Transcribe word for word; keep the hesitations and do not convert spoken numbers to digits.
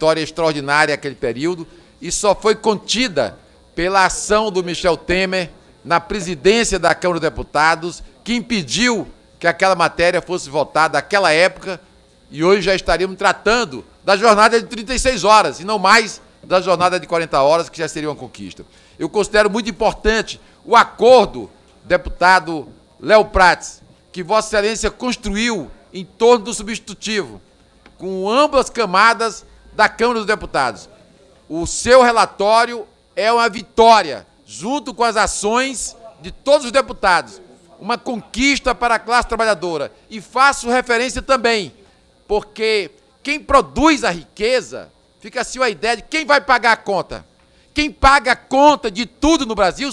vitória extraordinária naquele período e só foi contida pela ação do Michel Temer na presidência da Câmara dos Deputados, que impediu que aquela matéria fosse votada naquela época, e hoje já estaríamos tratando da jornada de trinta e seis horas, e não mais da jornada de quarenta horas, que já seria uma conquista. Eu considero muito importante o acordo, deputado Léo Prates, que Vossa Excelência construiu em torno do substitutivo, com ambas camadas da Câmara dos Deputados. O seu relatório é uma vitória, junto com as ações de todos os deputados, uma conquista para a classe trabalhadora. E faço referência também, porque quem produz a riqueza, fica assim a ideia de quem vai pagar a conta. Quem paga a conta de tudo no Brasil